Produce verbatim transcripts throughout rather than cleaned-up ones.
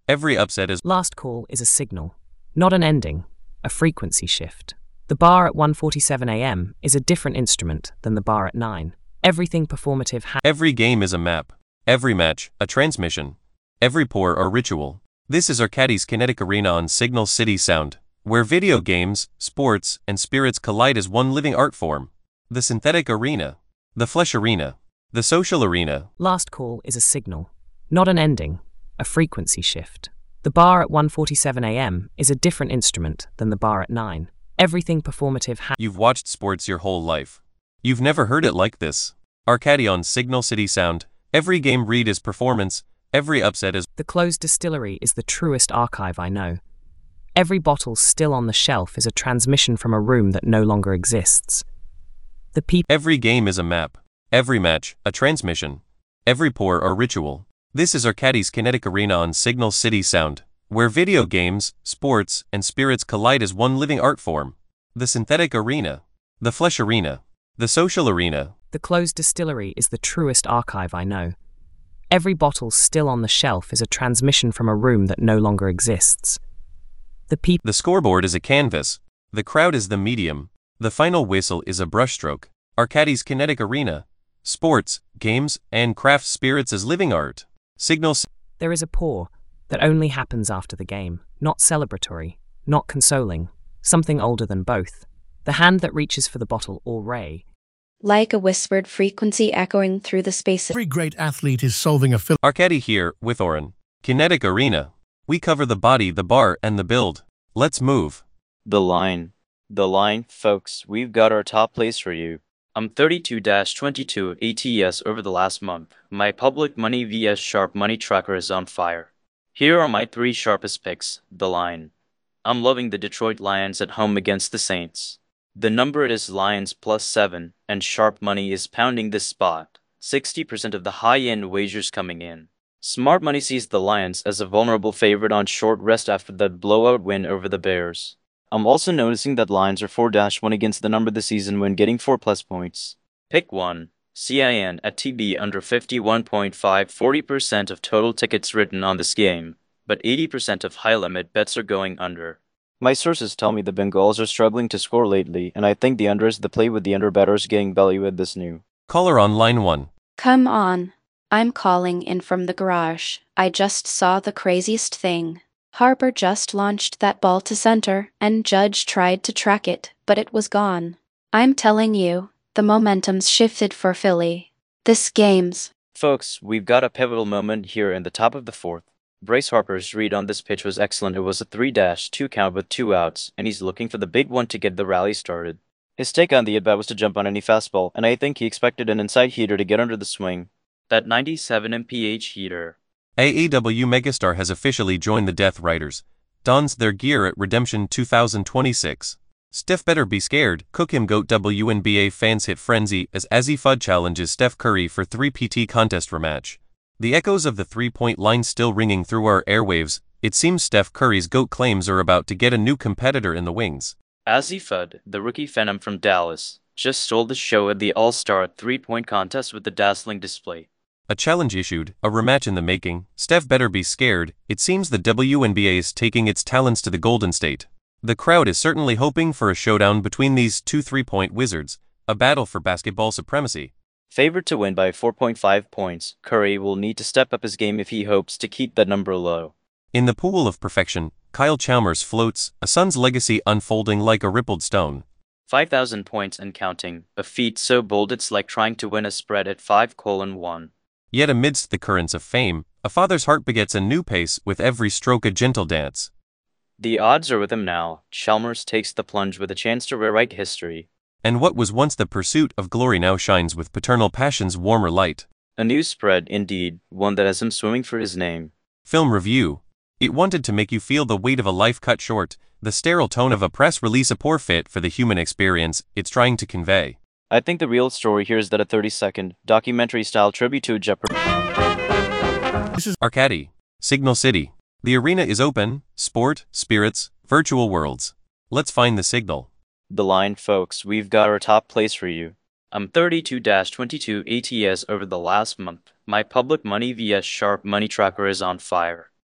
Every upset is Last call is a signal, not an ending, a frequency shift. The bar at one forty-seven a m is a different instrument than the bar at nine. Everything performative ha- Every game is a map. Every match, a transmission. Every pour or ritual. This is Arcadie's Kinetic Arena on Signal City Sound, where video games, sports, and spirits collide as one living art form. The synthetic arena. The flesh arena. The social arena. Last call is a signal, not an ending, a frequency shift. The bar at one forty-seven a m is a different instrument than the bar at nine. Everything performative ha- You've watched sports your whole life. You've never heard it like this. Arcadie on Signal City Sound. Every game read is performance. Every upset is... The closed distillery is the truest archive I know. Every bottle still on the shelf is a transmission from a room that no longer exists. The people... Every game is a map. Every match, a transmission. Every pour or ritual. This is Arcadie's Kinetic Arena on Signal City Sound, where video games, sports, and spirits collide as one living art form. The synthetic arena. The flesh arena. The social arena. The closed distillery is the truest archive I know. Every bottle still on the shelf is a transmission from a room that no longer exists. The people... The scoreboard is a canvas. The crowd is the medium. The final whistle is a brushstroke. Arcadie's Kinetic Arena. Sports, games, and craft spirits as living art. Signal... There is a pour that only happens after the game, not celebratory, not consoling, something older than both. The hand that reaches for the bottle or ray. Like a whispered frequency echoing through the space. Every great athlete is solving a... Arcadie here, with Oren. Kinetic Arena. We cover the body, the bar, and the build. Let's move. The line. The line, folks, we've got our top place for you. I'm thirty-two twenty-two A T S over the last month. My public money vs sharp money tracker is on fire. Here are my three sharpest picks. The line. I'm loving the Detroit Lions at home against the Saints. The number is Lions plus seven, and sharp money is pounding this spot. sixty percent of the high-end wagers coming in. Smart money sees the Lions as a vulnerable favorite on short rest after that blowout win over the Bears. I'm also noticing that Lions are four to one against the number this season when getting four plus points. Pick one. C I N at T B under fifty-one point five. forty percent of total tickets written on this game, but eighty percent of high-limit bets are going under. My sources tell me the Bengals are struggling to score lately, and I think the under is the play with the under bettors getting value at this new. Caller on line one. Come on. I'm calling in from the garage. I just saw the craziest thing. Harper just launched that ball to center, and Judge tried to track it, but it was gone. I'm telling you, the momentum's shifted for Philly. This game's... Folks, we've got a pivotal moment here in the top of the fourth. Bryce Harper's read on this pitch was excellent. It was a three two count with two outs, and he's looking for the big one to get the rally started. His take on the at-bat was to jump on any fastball, and I think he expected an inside heater to get under the swing. That ninety-seven M P H heater. A E W megastar has officially joined the Death Riders. Dons their gear at Redemption two thousand twenty-six. Steph better be scared. Cook him goat. W N B A fans hit frenzy as Azzi Fudd challenges Steph Curry for three P T contest rematch. The echoes of the three-point line still ringing through our airwaves. It seems Steph Curry's GOAT claims are about to get a new competitor in the wings. Azzi Fudd, the rookie phenom from Dallas, just stole the show at the All-Star three-point contest with the dazzling display. A challenge issued, a rematch in the making. Steph better be scared. It seems the W N B A is taking its talents to the Golden State. The crowd is certainly hoping for a showdown between these two three-point wizards, a battle for basketball supremacy. Favored to win by four point five points, Curry will need to step up his game if he hopes to keep that number low. In the pool of perfection, Kyle Chalmers floats, a son's legacy unfolding like a rippled stone. five thousand points and counting, a feat so bold it's like trying to win a spread at five colon one. Yet amidst the currents of fame, a father's heart begets a new pace with every stroke a gentle dance. The odds are with him now. Chalmers takes the plunge with a chance to rewrite history. And what was once the pursuit of glory now shines with paternal passion's warmer light. A new spread, indeed, one that has him swimming for his name. Film review. It wanted to make you feel the weight of a life cut short, the sterile tone of a press release, a poor fit for the human experience it's trying to convey. I think the real story here is that a thirty-second, documentary-style tribute to Jeopardy. This is Arcadie, Signal City. The arena is open, sport, spirits, virtual worlds. Let's find the signal. The line, folks, we've got our top place for you. I'm thirty-two twenty-two A T S over the last month. My public money vs sharp money tracker is on fire.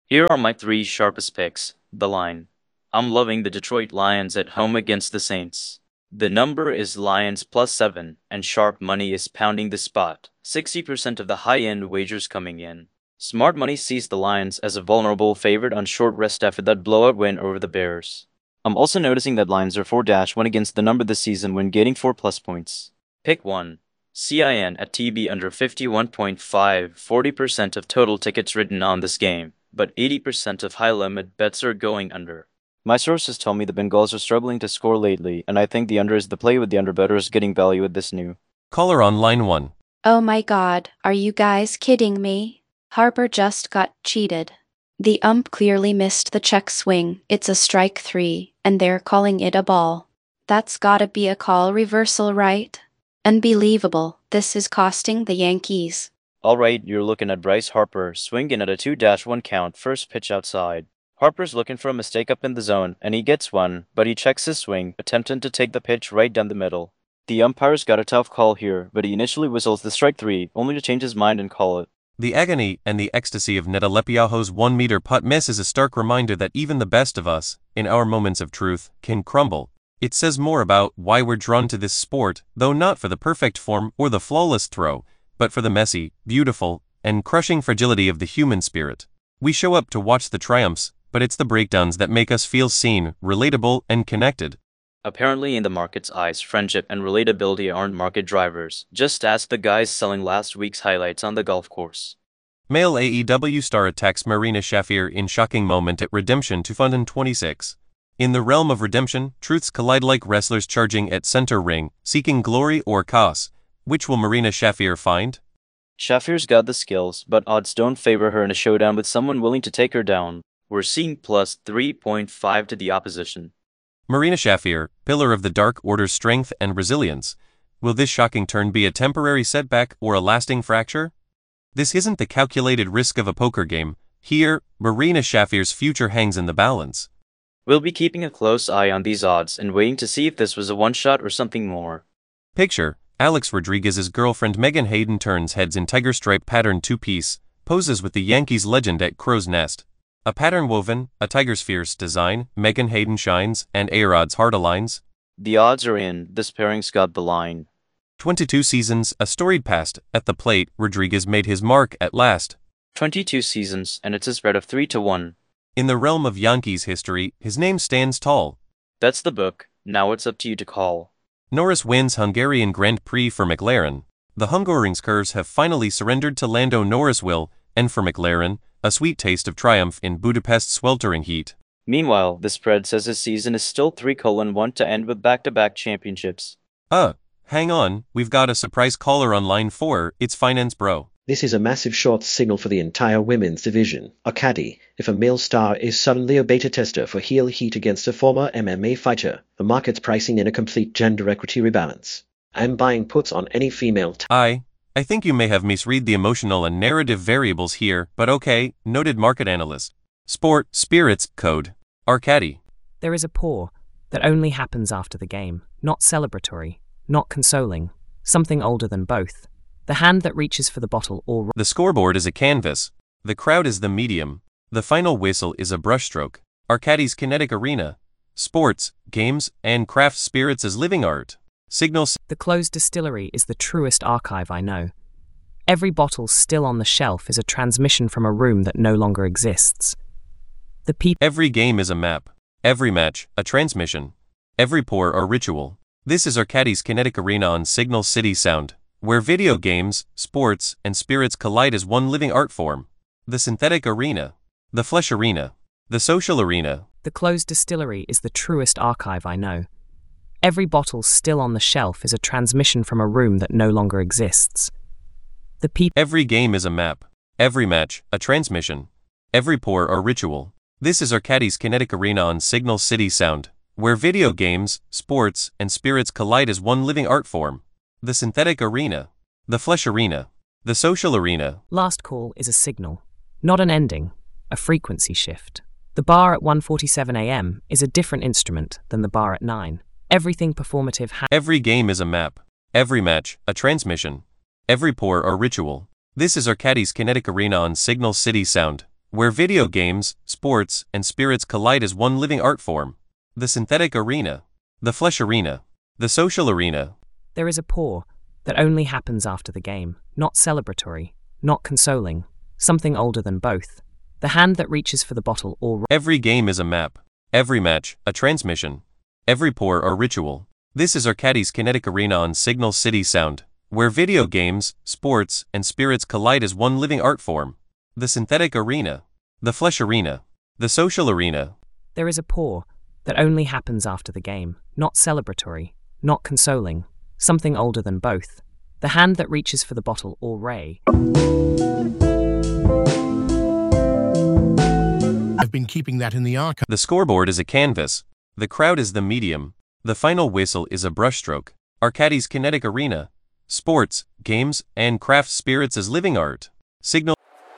Here are my three sharpest picks. The line. I'm loving the Detroit Lions at home against the Saints. The number is Lions plus seven, and sharp money is pounding the spot. sixty percent of the high-end wagers coming in. Smart money sees the Lions as a vulnerable favorite on short rest after that blowout win over the Bears. I'm also noticing that Lions are four to one against the number this season when getting four plus points. Pick one. C I N at T B under fifty-one point five, forty percent of total tickets written on this game, but eighty percent of high-limit bets are going under. My sources tell me the Bengals are struggling to score lately, and I think the under is the play with the underbettors getting value with this new. Caller on line one. Oh my god, are you guys kidding me? Harper just got cheated. The ump clearly missed the check swing, it's a strike three, and they're calling it a ball. That's gotta be a call reversal, right? Unbelievable, this is costing the Yankees. Alright, you're looking at Bryce Harper swinging at a two to one count, first pitch outside. Harper's looking for a mistake up in the zone, and he gets one, but he checks his swing, attempting to take the pitch right down the middle. The umpire's got a tough call here, but he initially whistles the strike three, only to change his mind and call it. The agony and the ecstasy of Neta Lepiajo's one-meter putt miss is a stark reminder that even the best of us, in our moments of truth, can crumble. It says more about why we're drawn to this sport, though not for the perfect form or the flawless throw, but for the messy, beautiful, and crushing fragility of the human spirit. We show up to watch the triumphs, but it's the breakdowns that make us feel seen, relatable, and connected. Apparently in the market's eyes, friendship and relatability aren't market drivers. Just ask the guys selling last week's highlights on the golf course. Male A E W star attacks Marina Shafir in shocking moment at Redemption two thousand twenty-six. In the realm of redemption, truths collide like wrestlers charging at center ring, seeking glory or chaos. Which will Marina Shafir find? Shafir's got the skills, but odds don't favor her in a showdown with someone willing to take her down. We're seeing plus three point five to the opposition. Marina Shafir, pillar of the Dark Order's strength and resilience. Will this shocking turn be a temporary setback or a lasting fracture? This isn't the calculated risk of a poker game. Here, Marina Shafir's future hangs in the balance. We'll be keeping a close eye on these odds and waiting to see if this was a one-shot or something more. Picture, Alex Rodriguez's girlfriend Megan Hayden turns heads in tiger stripe pattern two-piece, poses with the Yankees legend at Crow's Nest. A pattern woven, a tiger's fierce design, Megan Hayden shines, and A-Rod's heart aligns. The odds are in, this pairing's got the line. twenty-two seasons, a storied past, at the plate, Rodriguez made his mark at last. twenty-two seasons, and it's a spread of three to one. In the realm of Yankees history, his name stands tall. That's the book, now it's up to you to call. Norris wins Hungarian Grand Prix for McLaren. The Hungaroring's curves have finally surrendered to Lando Norris will, and for McLaren, a sweet taste of triumph in Budapest's sweltering heat. Meanwhile, the spread says his season is still three to one to end with back-to-back championships. Uh, hang on, we've got a surprise caller on line four, it's Finance Bro. This is a massive short signal for the entire women's division. A caddy, if a male star is suddenly a beta tester for heel heat against a former M M A fighter, the market's pricing in a complete gender equity rebalance. I'm buying puts on any female t- I, I think you may have misread the emotional and narrative variables here, but okay, noted market analyst. Sport, spirits, code. Arcadi. There is a pour that only happens after the game, not celebratory, not consoling, something older than both. The hand that reaches for the bottle or... The scoreboard is a canvas. The crowd is the medium. The final whistle is a brushstroke. Arcadi's kinetic arena. Sports, games, and craft spirits as living art. Signal... The closed distillery is the truest archive I know. Every bottle still on the shelf is a transmission from a room that no longer exists. The people... Every game is a map. Every match, a transmission. Every pour, a ritual. This is Arcadi's kinetic arena on Signal City Sound, where video games, sports, and spirits collide as one living art form. The synthetic arena. The flesh arena. The social arena. The closed distillery is the truest archive I know. Every bottle still on the shelf is a transmission from a room that no longer exists. The people... Every game is a map. Every match, a transmission. Every pour, a ritual. This is Arcadi's kinetic arena on Signal City Sound, where video games, sports, and spirits collide as one living art form. The synthetic arena. The flesh arena. The social arena. Last call is a signal, not an ending, a frequency shift. The bar at one forty-seven a m is a different instrument than the bar at nine. Everything performative ha- Every game is a map. Every match, a transmission. Every pour, a ritual. This is Arcadi's kinetic arena on Signal City Sound, where video games, sports, and spirits collide as one living art form. The synthetic arena, the flesh arena, the social arena. There is a pour that only happens after the game, not celebratory, not consoling, something older than both. The hand that reaches for the bottle or... Every game is a map, every match, a transmission, every pour a ritual. This is Arcadie's Kinetic Arena on Signal City Sound, where video games, sports, and spirits collide as one living art form. The synthetic arena, the flesh arena, the social arena. There is a pour that only happens after the game, not celebratory, not consoling, something older than both. The hand that reaches for the bottle or ray. I've been keeping that in the archive. The scoreboard is a canvas. The crowd is the medium. The final whistle is a brushstroke. Arcadie's Kinetic Arena. Sports, games, and craft spirits as living art. Signal.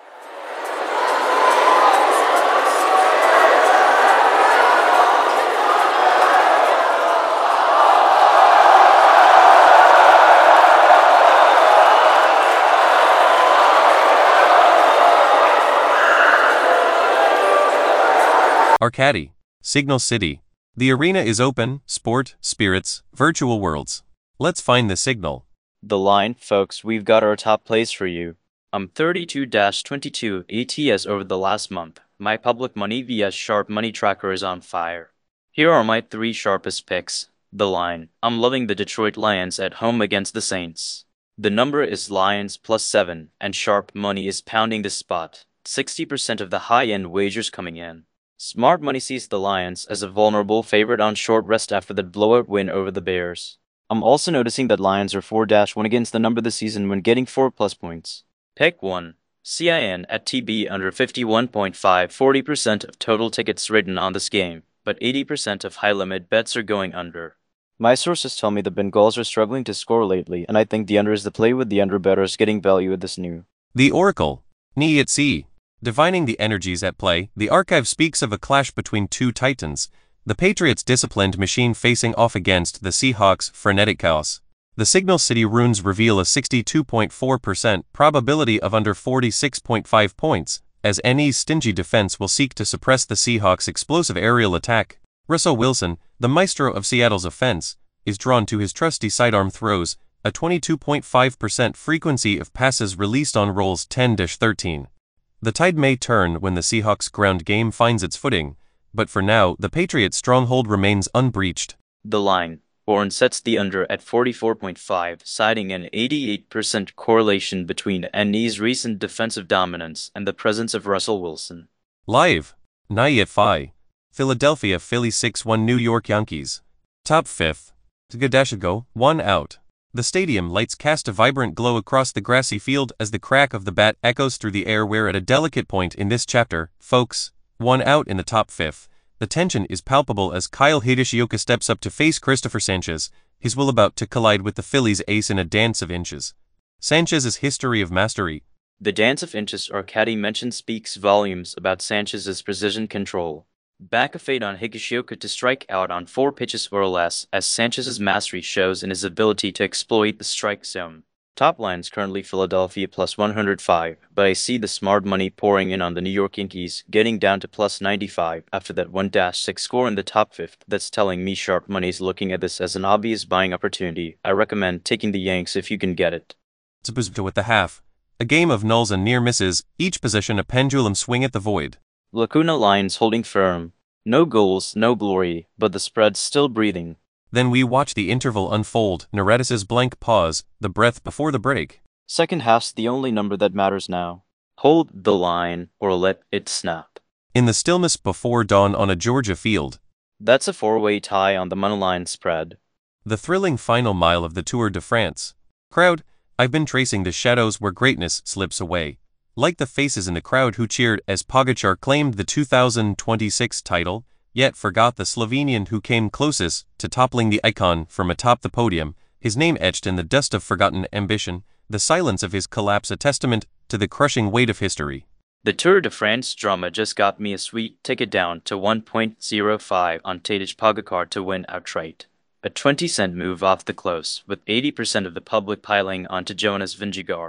Arcadie, Signal City. The arena is open, sport, spirits, virtual worlds. Let's find the signal. The line, folks, we've got our top plays for you. I'm thirty-two twenty-two A T S over the last month. My public money vs Sharp Money Tracker is on fire. Here are my three sharpest picks. The line, I'm loving the Detroit Lions at home against the Saints. The number is Lions plus seven, and Sharp Money is pounding the spot. sixty percent of the high-end wagers coming in. Smart Money sees the Lions as a vulnerable favorite on short rest after the blowout win over the Bears. I'm also noticing that Lions are four one against the number this season when getting four plus points. Pick one. C I N at T B under fifty-one point five. forty percent of total tickets written on this game, but eighty percent of high-limit bets are going under. My sources tell me the Bengals are struggling to score lately, and I think the under is the play with the under bettors getting value at this new. The Oracle. Ni at sea. Divining the energies at play, the archive speaks of a clash between two titans, the Patriots' disciplined machine facing off against the Seahawks' frenetic chaos. The Signal City runes reveal a sixty-two point four percent probability of under forty-six point five points, as N E's stingy defense will seek to suppress the Seahawks' explosive aerial attack. Russell Wilson, the maestro of Seattle's offense, is drawn to his trusty sidearm throws, a twenty-two point five percent frequency of passes released on rolls ten to thirteen. The tide may turn when the Seahawks' ground game finds its footing, but for now, the Patriots' stronghold remains unbreached. The line, Bourne sets the under at forty-four point five, citing an eighty-eight percent correlation between N E's recent defensive dominance and the presence of Russell Wilson. Live, Ni at five. Philadelphia Phillies six one New York Yankees. Top fifth. Tgadashigo, one out. The stadium lights cast a vibrant glow across the grassy field as the crack of the bat echoes through the air. We're at a delicate point in this chapter, folks. One out in the top fifth. The tension is palpable as Kyle Higashioka steps up to face Christopher Sanchez, his will about to collide with the Phillies ace in a dance of inches. Sanchez's history of mastery. The dance of inches Arcadie mentioned speaks volumes about Sanchez's precision control. Back a fade on Higashioka to strike out on four pitches or less, as Sanchez's mastery shows in his ability to exploit the strike zone. Top line's currently Philadelphia plus one hundred five, but I see the smart money pouring in on the New York Yankees, getting down to plus ninety-five after that one six score in the top fifth. That's telling me sharp money's looking at this as an obvious buying opportunity. I recommend taking the Yanks if you can get it. Zabuzto with the half. A game of nulls and near misses, each possession a pendulum swing at the void. Lacuna Lions holding firm. No goals, no glory, but the spread's still breathing. Then we watch the interval unfold, Neretis's blank pause, the breath before the break. Second half's the only number that matters now. Hold the line, or let it snap. In the stillness before dawn on a Georgia field. That's a four-way tie on the moneyline spread. The thrilling final mile of the Tour de France. Crowd, I've been tracing the shadows where greatness slips away. Like the faces in the crowd who cheered as Pogačar claimed the two thousand twenty-six title, yet forgot the Slovenian who came closest to toppling the icon from atop the podium, his name etched in the dust of forgotten ambition, the silence of his collapse a testament to the crushing weight of history. The Tour de France drama just got me a sweet ticket down to one point zero five on Tadej Pogačar to win outright. A twenty cent move off the close, with eighty percent of the public piling onto Jonas Vingegaard.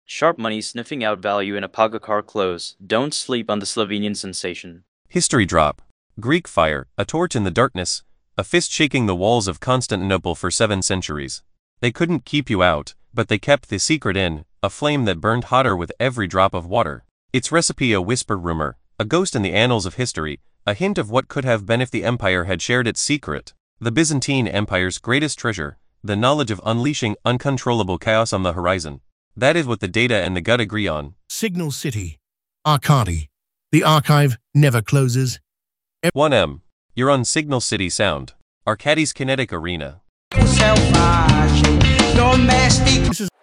Sharp money sniffing out value in a Pogacar close. Don't sleep on the Slovenian sensation. History drop. Greek fire, a torch in the darkness, a fist shaking the walls of Constantinople for seven centuries. They couldn't keep you out, but they kept the secret in, a flame that burned hotter with every drop of water. Its recipe a whispered rumor, a ghost in the annals of history, a hint of what could have been if the empire had shared its secret. The Byzantine Empire's greatest treasure, the knowledge of unleashing uncontrollable chaos on the horizon. That is what the data and the gut agree on. Signal City. Arcadi. The archive never closes. one M. You're on Signal City Sound. Arcadi's Kinetic Arena. This is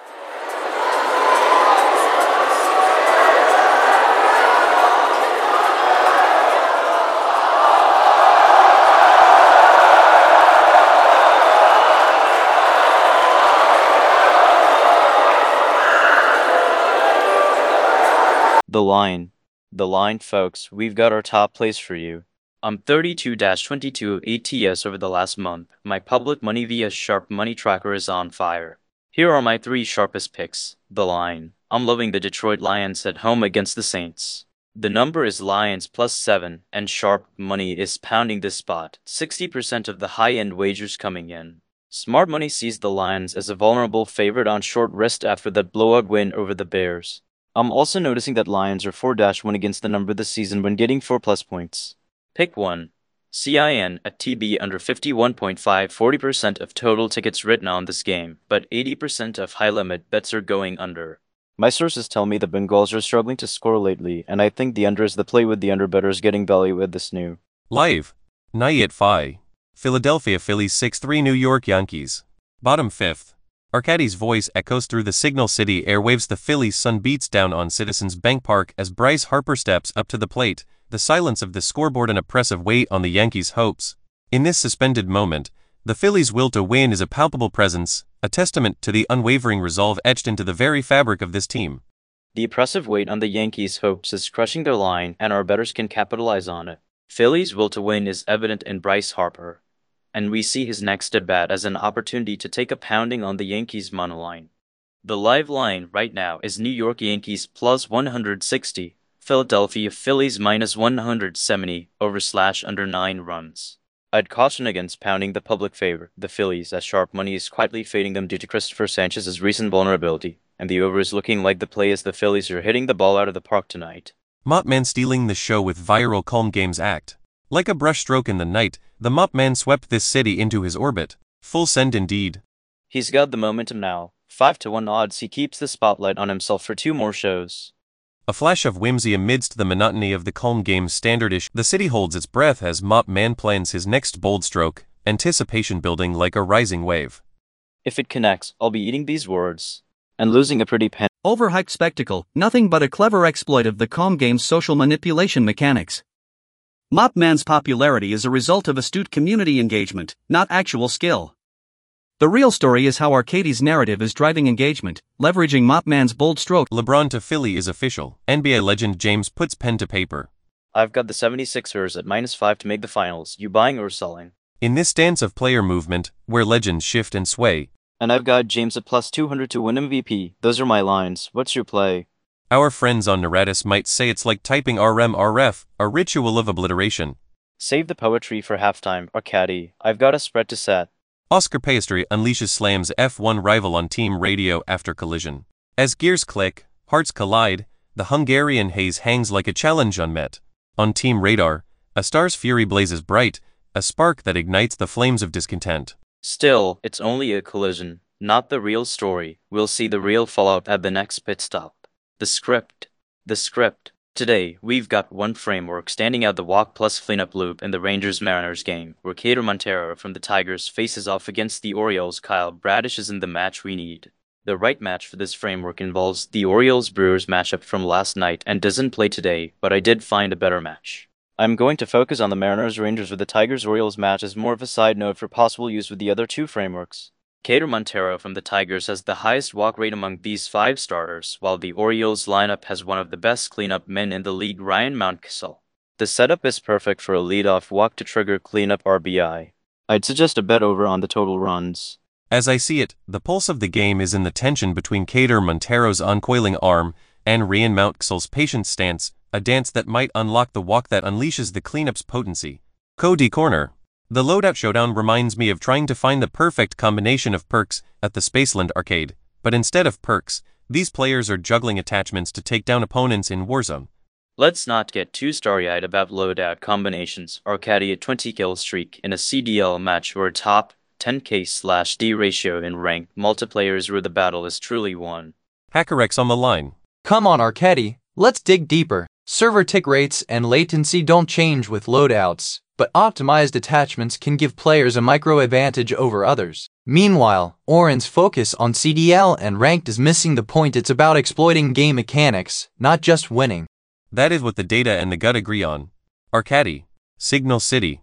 The line. The line, folks, we've got our top place for you. I'm thirty-two twenty-two A T S over the last month. My public money via Sharp Money Tracker is on fire. Here are my three sharpest picks. The line. I'm loving the Detroit Lions at home against the Saints. The number is Lions plus seven, and Sharp Money is pounding this spot. sixty percent of the high-end wagers coming in. Smart Money sees the Lions as a vulnerable favorite on short rest after that blowout win over the Bears. I'm also noticing that Lions are four to one against the number this season when getting four plus points. Pick one. C I N at T B under fifty-one point five, forty percent of total tickets written on this game, but eighty percent of high-limit bets are going under. My sources tell me the Bengals are struggling to score lately, and I think the under is the play with the under bettors getting value with this new. Live. Night at five. Philadelphia Phillies six three New York Yankees. Bottom fifth. Arcadi's voice echoes through the Signal City airwaves. The Phillies' sun beats down on Citizens Bank Park as Bryce Harper steps up to the plate, the silence of the scoreboard an oppressive weight on the Yankees' hopes. In this suspended moment, the Phillies' will to win is a palpable presence, a testament to the unwavering resolve etched into the very fabric of this team. The oppressive weight on the Yankees' hopes is crushing their line, and our bettors can capitalize on it. Phillies' will to win is evident in Bryce Harper, and we see his next at-bat as an opportunity to take a pounding on the Yankees' monoline. The live line right now is New York Yankees plus one hundred sixty, Philadelphia Phillies minus one hundred seventy, over slash under nine runs. I'd caution against pounding the public favor, the Phillies, as Sharp Money is quietly fading them due to Christopher Sanchez's recent vulnerability, and the over is looking like the play as the Phillies are hitting the ball out of the park tonight. Mopman stealing the show with viral Calm Games act. Like a brushstroke in the night, the Mopman swept this city into his orbit. Full send indeed. He's got the momentum now. five to one odds he keeps the spotlight on himself for two more shows. A flash of whimsy amidst the monotony of the Calm Games standard-ish. The city holds its breath as Mopman plans his next bold stroke, anticipation building like a rising wave. If it connects, I'll be eating these words. And losing a pretty pen. Overhyped spectacle, nothing but a clever exploit of the Calm Game's social manipulation mechanics. Mopman's popularity is a result of astute community engagement, not actual skill. The real story is how Arcadi's narrative is driving engagement, leveraging Mopman's bold stroke. LeBron to Philly is official. N B A legend James puts pen to paper. I've got the seventy-sixers at minus five to make the finals. You buying or selling? In this dance of player movement, where legends shift and sway. And I've got James at plus two hundred to win M V P. Those are my lines. What's your play? Our friends on Neratis might say it's like typing R M R F, a ritual of obliteration. Save the poetry for halftime, Arcadi. I've got a spread to set. Oscar Piastri unleashes Slam's F one rival on team radio after collision. As gears click, hearts collide, the Hungarian haze hangs like a challenge unmet. On team radar, a star's fury blazes bright, a spark that ignites the flames of discontent. Still, it's only a collision, not the real story. We'll see the real fallout at the next pit stop. The script. The script. Today, we've got one framework standing out: the walk plus cleanup loop in the Rangers-Mariners game, where Kader Montero from the Tigers faces off against the Orioles. Kyle Bradish is in the match we need. The right match for this framework involves the Orioles-Brewers matchup from last night and doesn't play today, but I did find a better match. I'm going to focus on the Mariners-Rangers with the Tigers-Orioles match as more of a side note for possible use with the other two frameworks. Kader Montero from the Tigers has the highest walk rate among these five starters, while the Orioles lineup has one of the best cleanup men in the league, Ryan Mountcastle. The setup is perfect for a leadoff walk to trigger cleanup R B I. I'd suggest a bet over on the total runs. As I see it, the pulse of the game is in the tension between Kader Montero's uncoiling arm and Ryan Mountcastle's patient stance, a dance that might unlock the walk that unleashes the cleanup's potency. Cody Corner. The loadout showdown reminds me of trying to find the perfect combination of perks at the Spaceland arcade, but instead of perks, these players are juggling attachments to take down opponents in Warzone. Let's not get too starry-eyed about loadout combinations or caddy a twenty kill streak in a C D L match or a top ten K slash D ratio in ranked multiplayers where the battle is truly won. HackerX on the line. Come on Arcady, let's dig deeper. Server tick rates and latency don't change with loadouts, but optimized attachments can give players a micro advantage over others. Meanwhile, Oren's focus on C D L and ranked is missing the point. It's about exploiting game mechanics, not just winning. That is what the data and the gut agree on. Arcady. Signal City.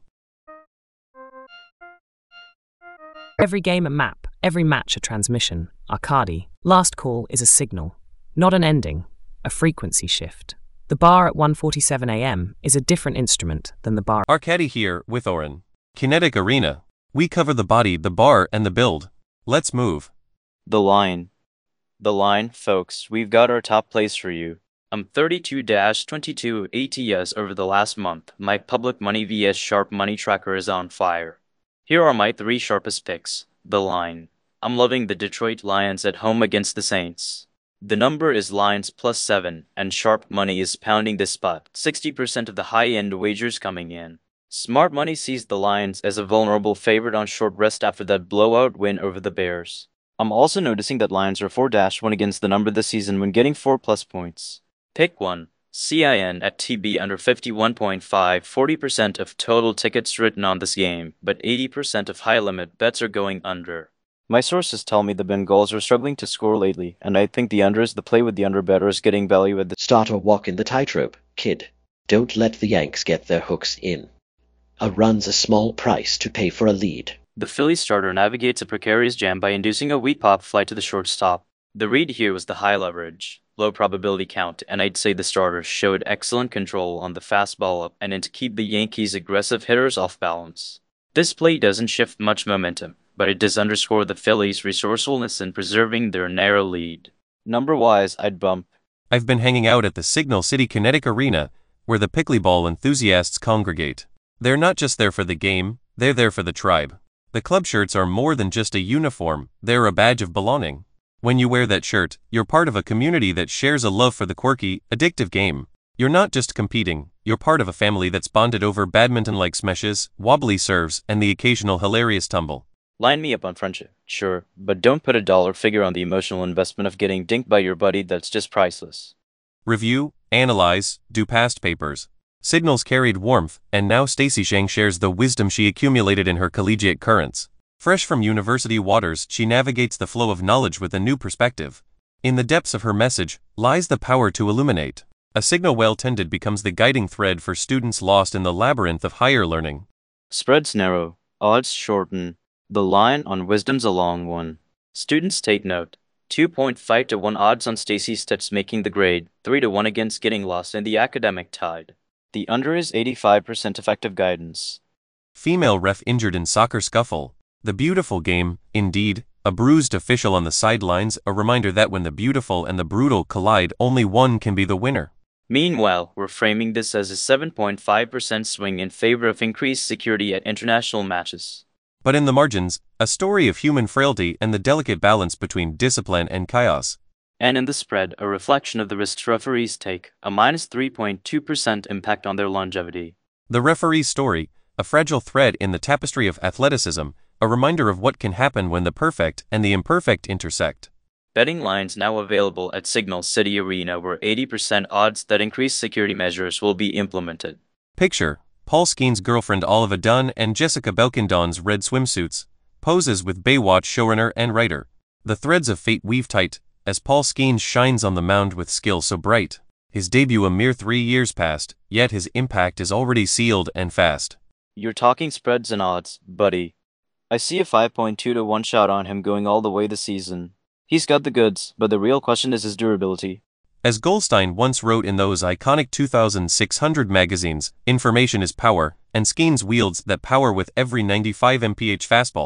Every game a map, every match a transmission. Arcady. Last call is a signal, not an ending, a frequency shift. The bar at one forty-seven a m is a different instrument than the bar. Arcady here with Oren. Kinetic Arena. We cover the body, the bar, and the build. Let's move. The line. The line, folks, we've got our top place for you. I'm thirty-two twenty-two A T S over the last month. My public money vs Sharp Money Tracker is on fire. Here are my three sharpest picks. The line. I'm loving the Detroit Lions at home against the Saints. The number is Lions plus seven, and Sharp Money is pounding this spot. sixty percent of the high-end wagers coming in. Smart Money sees the Lions as a vulnerable favorite on short rest after that blowout win over the Bears. I'm also noticing that Lions are four one against the number this season when getting four plus points. Pick one. C I N at T B under fifty-one point five, forty percent of total tickets written on this game, but eighty percent of high-limit bets are going under. My sources tell me the Bengals are struggling to score lately, and I think the under is the play with the under bettors getting value at the Start or walk in the tightrope, kid. Don't let the Yanks get their hooks in. A run's a small price to pay for a lead. The Philly starter navigates a precarious jam by inducing a wheat pop fly to the shortstop. The read here was the high leverage, low probability count, and I'd say the starter showed excellent control on the fastball up and in to keep the Yankees' aggressive hitters off balance. This play doesn't shift much momentum, but it does underscore the Phillies' resourcefulness in preserving their narrow lead. Number-wise, I'd bump. I've been hanging out at the Signal City Kinetic Arena, where the pickleball enthusiasts congregate. They're not just there for the game, they're there for the tribe. The club shirts are more than just a uniform, they're a badge of belonging. When you wear that shirt, you're part of a community that shares a love for the quirky, addictive game. You're not just competing, you're part of a family that's bonded over badminton-like smashes, wobbly serves, and the occasional hilarious tumble. Line me up on friendship, sure, but don't put a dollar figure on the emotional investment of getting dinked by your buddy. That's just priceless. Review, analyze, do past papers. Signals carried warmth, and now Stacy Shang shares the wisdom she accumulated in her collegiate currents. Fresh from university waters, she navigates the flow of knowledge with a new perspective. In the depths of her message lies the power to illuminate. A signal well tended becomes the guiding thread for students lost in the labyrinth of higher learning. Spreads narrow, odds shorten. The line on wisdom's a long one. Students take note. two point five to one odds on Stacy Stitz making the grade, three to one against getting lost in the academic tide. The under is eighty-five percent effective guidance. Female ref injured in soccer scuffle. The beautiful game, indeed, a bruised official on the sidelines, a reminder that when the beautiful and the brutal collide, only one can be the winner. Meanwhile, we're framing this as a seven point five percent swing in favor of increased security at international matches. But in the margins, a story of human frailty and the delicate balance between discipline and chaos. And in the spread, a reflection of the risks referees take, a minus three point two percent impact on their longevity. The referee's story, a fragile thread in the tapestry of athleticism, a reminder of what can happen when the perfect and the imperfect intersect. Betting lines now available at Signal City Arena, where eighty percent odds that increased security measures will be implemented. Picture Paul Skeen's girlfriend Oliva Dunn and Jessica Belkin dons red swimsuits, poses with Baywatch showrunner and writer. The threads of fate weave tight, as Paul Skeen shines on the mound with skill so bright. His debut a mere three years past, yet his impact is already sealed and fast. You're talking spreads and odds, buddy. I see a five point two to one shot on him going all the way this season. He's got the goods, but the real question is his durability. As Goldstein once wrote in those iconic two thousand six hundred magazines, information is power, and Skeen's wields that power with every ninety-five mile per hour fastball.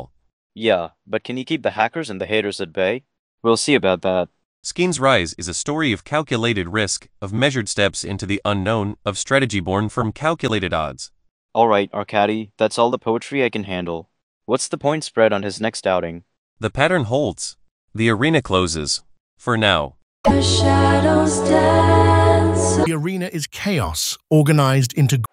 Yeah, but can he keep the hackers and the haters at bay? We'll see about that. Skene's Rise is a story of calculated risk, of measured steps into the unknown, of strategy born from calculated odds. Alright, Arkady, that's all the poetry I can handle. What's the point spread on his next outing? The pattern holds. The arena closes. For now. The arena is chaos, organized into